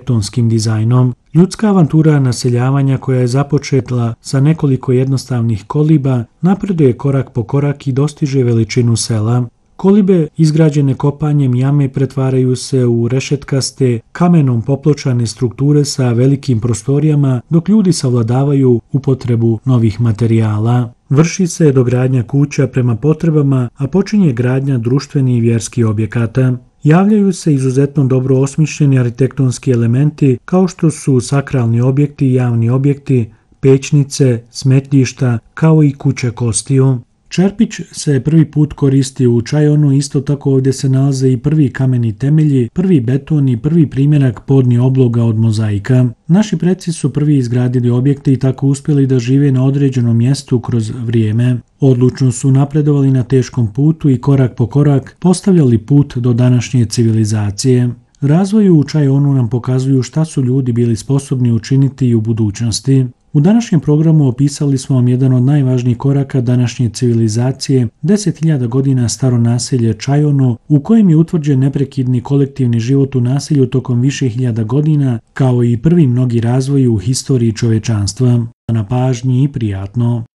arhitektonskim dizajnom. Ljudska avantura naseljavanja koja je započetla sa nekoliko jednostavnih koliba napreduje korak po korak i dostiže veličinu sela. Kolibe izgrađene kopanjem jame pretvaraju se u rešetkaste, kamenom popločane strukture sa velikim prostorijama, dok ljudi savladavaju upotrebu novih materijala. Vrši se dogradnja kuća prema potrebama, a počinje gradnja društvenih i vjerskih objekata. Javljaju se izuzetno dobro osmišljeni arhitektonski elementi kao što su sakralni objekti i javni objekti, pećnice, smetlišta, kao i kuća kostiju. Čerpić se prvi put koristi u Čajonu, isto tako ovdje se nalaze i prvi kameni temelji, prvi beton i prvi primjerak podni obloga od mozaika. Naši preci su prvi izgradili objekte i tako uspjeli da žive na određenom mjestu kroz vrijeme. Odlučno su napredovali na teškom putu i korak po korak postavljali put do današnje civilizacije. Razvoju u Čajonu nam pokazuju šta su ljudi bili sposobni učiniti i u budućnosti. U današnjem programu opisali smo vam jedan od najvažnijih koraka današnje civilizacije, 10.000 godina staro naselje Čajono, u kojem je utvrđen neprekidni kolektivni život u naselju tokom više hiljada godina, kao i prvi mnogi razvoji u historiji čovječanstva. Na pažnji i prijatno.